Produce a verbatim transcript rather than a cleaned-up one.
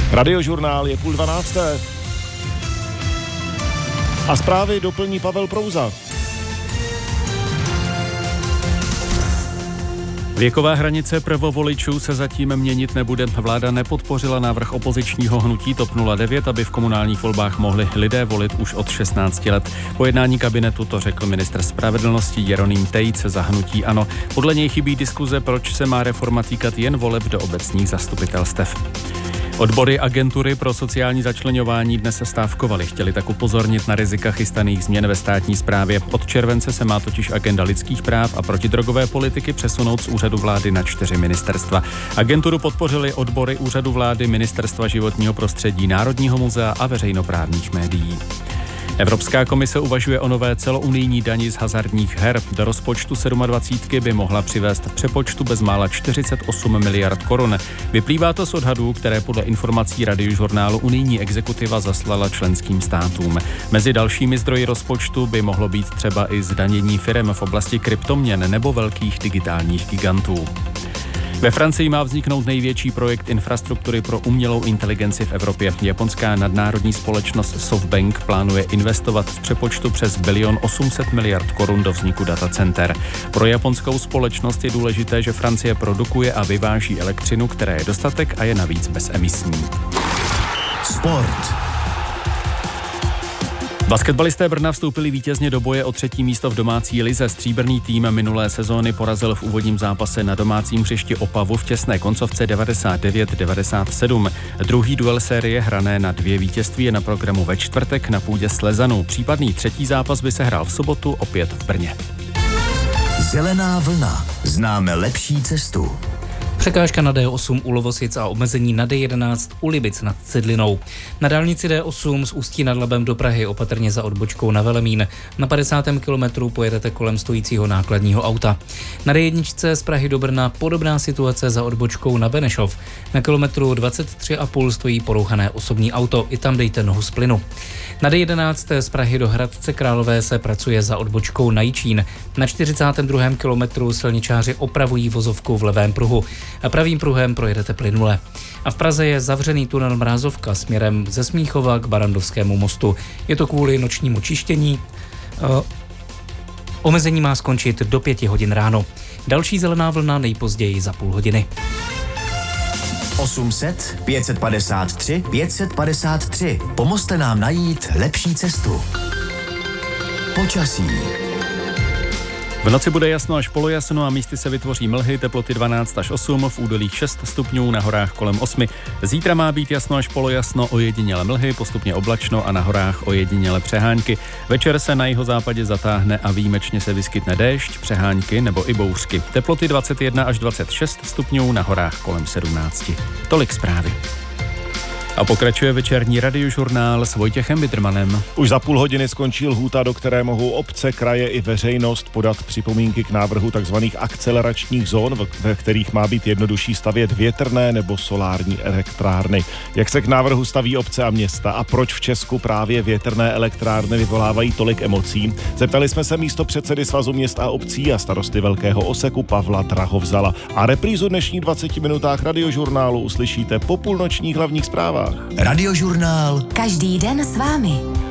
Radiožurnál je půl dvanácté. A zprávy doplní Pavel Prouza. Věková hranice prvovoličů se zatím měnit nebude. Vláda nepodpořila návrh opozičního hnutí TOP nula devět, aby v komunálních volbách mohli lidé volit už od šestnácti let. Po jednání kabinetu to řekl ministr spravedlnosti Jeroným Tejc za hnutí ANO. Podle něj chybí diskuze, proč se má reforma týkat jen voleb do obecních zastupitelstev. Odbory agentury pro sociální začleňování dnes stávkovaly. Chtěli tak upozornit na rizika chystaných změn ve státní správě. Od července se má totiž agenda lidských práv a protidrogové politiky přesunout z úřadu vlády na čtyři ministerstva. Agenturu podpořili odbory úřadu vlády, Ministerstva životního prostředí, Národního muzea a veřejnoprávních médií. Evropská komise uvažuje o nové celounijní dani z hazardních her. Do rozpočtu sedmadvacítky by mohla přivést v přepočtu bezmála čtyřicet osm miliard korun. Vyplývá to z odhadů, které podle informací Radiožurnálu unijní exekutiva zaslala členským státům. Mezi dalšími zdroji rozpočtu by mohlo být třeba i zdanění firem v oblasti kryptoměn nebo velkých digitálních gigantů. Ve Francii má vzniknout největší projekt infrastruktury pro umělou inteligenci v Evropě. Japonská nadnárodní společnost SoftBank plánuje investovat v přepočtu přes bilion osm set miliard korun do vzniku datacenter. Pro japonskou společnost je důležité, že Francie produkuje a vyváží elektřinu, které je dostatek a je navíc bezemisní. Sport. Basketbalisté Brna vstoupili vítězně do boje o třetí místo v domácí lize. Stříbrný tým minulé sezóny porazil v úvodním zápase na domácím hřišti Opavu v těsné koncovce devadesát devět devadesát sedm. Druhý duel série hrané na dvě vítězství je na programu ve čtvrtek na půdě Slezanů. Případný třetí zápas by se hrál v sobotu opět v Brně. Zelená vlna. Známe lepší cestu. Překážka na D osm u Lovosic a omezení na D jedenáct u Libic nad Cidlinou. Na dálnici D osm z Ústí nad Labem do Prahy opatrně za odbočkou na Velemín. Na padesátém kilometru pojedete kolem stojícího nákladního auta. Na D jedna z Prahy do Brna podobná situace za odbočkou na Benešov. Na kilometru dvacet tři a půl stojí porouchané osobní auto, i tam dejte nohu z plynu. Na D jedenáct z Prahy do Hradce Králové se pracuje za odbočkou na Jičín. Na čtyřicátém druhém kilometru silničáři opravují vozovku v levém pruhu. A pravým pruhem projedete plynule. A v Praze je zavřený tunel Mrázovka směrem ze Smíchova k Barandovskému mostu. Je to kvůli nočnímu čištění. E, omezení má skončit do pěti hodin ráno. Další zelená vlna nejpozději za půl hodiny. osm set, pět set padesát tři, pět set padesát tři. Pomozte nám najít lepší cestu. Počasí. V noci bude jasno až polojasno a místy se vytvoří mlhy, teploty dvanáct až osm, v údolích šest stupňů, na horách kolem osm. Zítra má být jasno až polojasno, ojediněle mlhy, postupně oblačno a na horách ojediněle přehánky. Večer se na jihozápadě zatáhne a výjimečně se vyskytne déšť, přehánky nebo i bouřky. Teploty dvacet jedna až dvacet šest stupňů, na horách kolem sedmnáct. Tolik zprávy. A pokračuje večerní radiožurnál s Vojtěchem Bidrmanem. Už za půl hodiny skončí lhůta, do které mohou obce, kraje i veřejnost podat připomínky k návrhu tzv. Akceleračních zón, ve kterých má být jednodušší stavět větrné nebo solární elektrárny. Jak se k návrhu staví obce a města a proč v Česku právě větrné elektrárny vyvolávají tolik emocí? Zeptali jsme se místopředsedy Svazu měst a obcí a starosty Velkého Oseku Pavla Drahovzala. A reprízu dnešních dvaceti minutách radiožurnálu uslyšíte po půlnočních hlavních zprávách. Radiožurnál. Každý den s vámi.